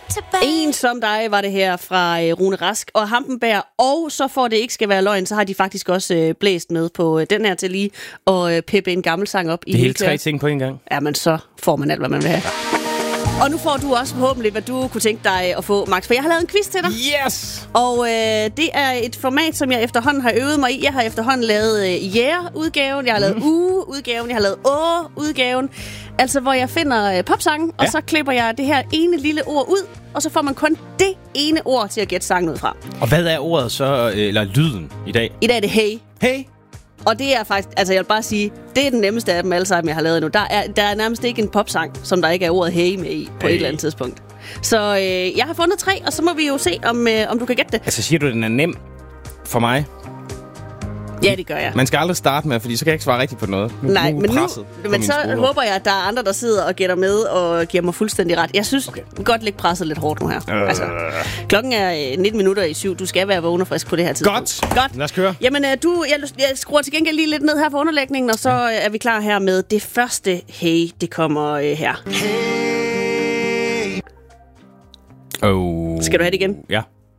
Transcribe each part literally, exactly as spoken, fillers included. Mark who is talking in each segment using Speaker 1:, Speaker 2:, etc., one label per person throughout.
Speaker 1: En som dig var det her fra øh, Rune Rask og Hampenberg. Og så for det ikke skal være løgn, så har de faktisk også øh, blæst med på øh, den her til lige og øh, peppe en gammel sang op.
Speaker 2: Det er helt tre ting på en gang.
Speaker 1: Ja, men så får man alt, hvad man vil have. Og nu får du også forhåbentlig, hvad du kunne tænke dig at få, Max. For jeg har lavet en quiz til dig.
Speaker 2: Yes!
Speaker 1: Og øh, det er et format, som jeg efterhånden har øvet mig i. Jeg har efterhånden lavet øh, Yeah-udgaven, jeg har lavet Uge-udgaven, jeg har lavet Åh-udgaven. Altså, hvor jeg finder øh, popsangen, ja. Og så klipper jeg det her ene lille ord ud, og så får man kun det ene ord til at gætte sangen ud fra.
Speaker 2: Og hvad er ordet så, eller lyden i dag?
Speaker 1: I dag er det hey.
Speaker 2: Hey!
Speaker 1: Og det er faktisk, altså jeg vil bare sige, det er den nemmeste af dem alle sammen, jeg har lavet nu. Der er, der er nærmest ikke en popsang, som der ikke er ordet hey med i på hey. Et eller andet tidspunkt. Så øh, jeg har fundet tre, og så må vi jo se, om, øh, om du kan gætte det.
Speaker 2: Altså siger du, den er nem for mig?
Speaker 1: Ja, det gør jeg.
Speaker 2: Man skal aldrig starte med, fordi så kan jeg ikke svare rigtigt på noget. Nu,
Speaker 1: Nej,
Speaker 2: nu
Speaker 1: men, nu, men så
Speaker 2: skoler.
Speaker 1: håber jeg, at der er andre, der sidder og gætter med og giver mig fuldstændig ret. Jeg synes okay. godt lægge presset lidt hårdt nu her. Øh. Altså, klokken er nitten minutter i syv. Du skal være vågen og frisk på det her tidspunkt.
Speaker 2: Godt. Godt. Lad os køre.
Speaker 1: Jamen, du, jeg, jeg skruer til gengæld lige lidt ned her for underlægningen, og så ja. er vi klar her med det første hey, det kommer øh, her.
Speaker 2: Hey. Oh.
Speaker 1: Skal du have det igen?
Speaker 2: Ja.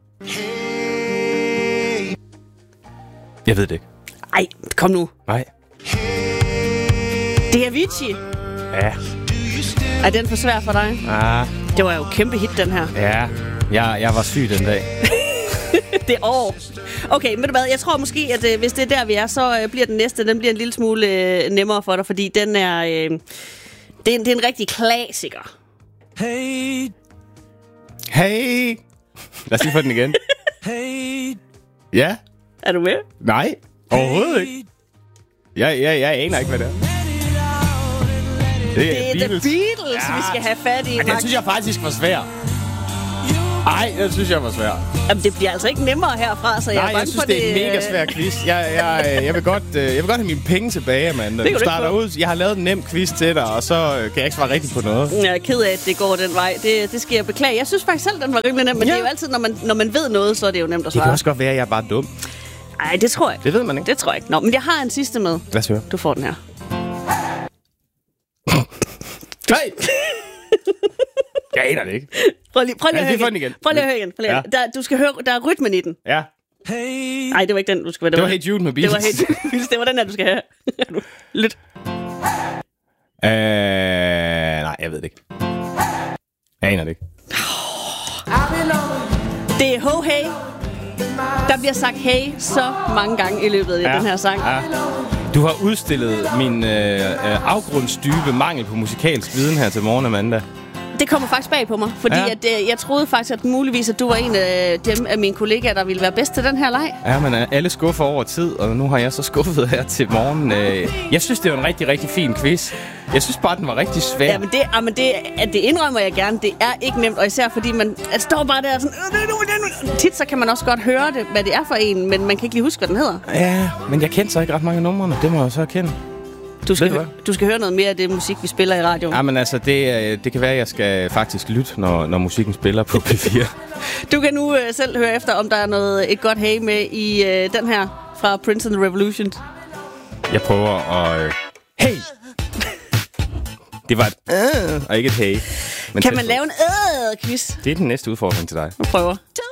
Speaker 2: Jeg ved det ikke.
Speaker 1: Ej, kom nu.
Speaker 2: Nej.
Speaker 1: Det er Avicii.
Speaker 2: Ja.
Speaker 1: Er den for svær for dig?
Speaker 2: Ah.
Speaker 1: Det var jo kæmpe hit, den her.
Speaker 2: Ja, jeg, jeg var syg den dag.
Speaker 1: Det år. Okay, men hvad, jeg tror måske, at øh, hvis det er der, vi er, så øh, bliver den næste, den bliver en lille smule øh, nemmere for dig, fordi den er, øh, det, er en, det er en rigtig klassiker.
Speaker 2: Hey. Hey. Lad os lige få den igen.
Speaker 3: Hey.
Speaker 2: Ja.
Speaker 1: Er du med?
Speaker 2: Nej, overhovedet ikke. Jeg, jeg, jeg aner ikke, hvad det er.
Speaker 1: Det er, det er Beatles, The Beatles ja. Vi skal have fat i.
Speaker 2: Men den synes jeg faktisk var svær. Ej, den synes jeg var svær.
Speaker 1: Jamen, det bliver altså ikke nemmere herfra, så jeg
Speaker 2: Nej,
Speaker 1: er bange
Speaker 2: jeg synes,
Speaker 1: for
Speaker 2: det
Speaker 1: det.
Speaker 2: er en mega svær quiz. Jeg, jeg, jeg, vil godt, jeg vil godt have mine penge tilbage, Amanda. Du starter ud. Jeg har lavet en nem quiz til dig, og så kan jeg ikke svare rigtigt på noget.
Speaker 1: Jeg er ked af, at det går den vej. Det, det skal jeg beklage. Jeg synes faktisk selv, den var rimelig nem, men ja. Det er jo altid, når man, når man ved noget, så er det jo nemt at svare.
Speaker 2: Det kan også godt være, at jeg er bare dum.
Speaker 1: Nej, det tror jeg ikke.
Speaker 2: Det ved man ikke.
Speaker 1: Det tror jeg ikke. Nå, men jeg har en sidste med.
Speaker 2: Lad os høre.
Speaker 1: Du får den her.
Speaker 2: Hej! Jeg aner det ikke.
Speaker 1: Prøv lige, prøv lige,
Speaker 2: ja,
Speaker 1: at, høre
Speaker 2: igen.
Speaker 1: Prøv lige at høre igen. Prøv lige ja. der, du skal høre, der er rytmen i den.
Speaker 2: Ja.
Speaker 3: Hey.
Speaker 1: Nej, det var ikke den, du skal være.
Speaker 2: Det, det var Hey Jude med Beatles.
Speaker 1: Det var Hey Jude. Det var den her, du skal have. Lyt.
Speaker 2: Øh, nej, jeg ved det ikke. Jeg aner det ikke.
Speaker 1: Det er Ho Hey. Der bliver sagt hey så mange gange i løbet af ja. den her sang.
Speaker 2: Ja. Du har udstillet min øh, afgrundsdybe mangel på musikalsk viden her til morgen, Amanda.
Speaker 1: Det kommer faktisk bag på mig, fordi ja. at, øh, jeg troede faktisk, at muligvis, at du var en af dem af mine kollegaer, der ville være bedst til den her leg.
Speaker 2: Ja, men alle skuffer over tid, og nu har jeg så skuffet her til morgen. Jeg synes, det var en rigtig, rigtig fin quiz. Jeg synes bare, den var rigtig svær.
Speaker 1: Ja, men det, ja, men det, at det indrømmer jeg gerne. Det er ikke nemt, og især fordi man at står bare der sådan... Tit så kan man også godt høre det, hvad det er for en, men man kan ikke lige huske, hvad den hedder.
Speaker 2: Ja, men jeg kendte så ikke ret mange numrene. Det må jeg så erkende.
Speaker 1: Du skal, hø- du skal høre noget mere af det musik, vi spiller i radioen.
Speaker 2: Ja, men altså, det, det kan være, at jeg skal faktisk lytte, når, når musikken spiller på P fire.
Speaker 1: Du kan nu uh, selv høre efter, om der er noget et godt hey med i uh, den her fra Prince and the Revolution.
Speaker 2: Jeg prøver at... Uh, hey! Det var et øh, og ikke et hey. Men
Speaker 1: kan man lave en øh-quiz?
Speaker 2: Det er den næste udfordring til dig.
Speaker 1: Nu prøver.